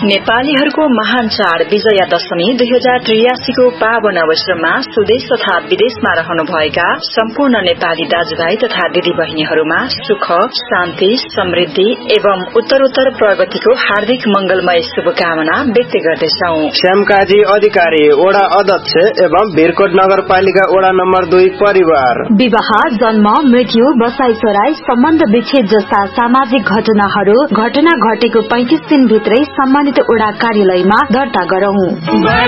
नेपालीहरूको महान चाड विजयादशमी 2083 को पावन अवसरमा स्वदेश तथा विदेशमा रहनुभएका सम्पूर्ण नेपाली दाजुभाइ तथा दिदी बहिनीहरूमा सुख शान्ति समृद्धि एवं उत्तरोत्तर प्रगतिको हार्दिक मंगलमय शुभकामना व्यक्त गर्दछौ। श्यामकाजी अधिकारी वडा अध्यक्ष एवं वीरकोट नगरपालिका वडा नम्बर 2 परिवार विवाह जन्म मृत्यु बसाई सराई सम्बन्ध विच्छेद जस्ता सामाजिक घटना घटेको 35 दिन भित्रै सम्मानित वडा कार्यालयमा दर्ता गरौं।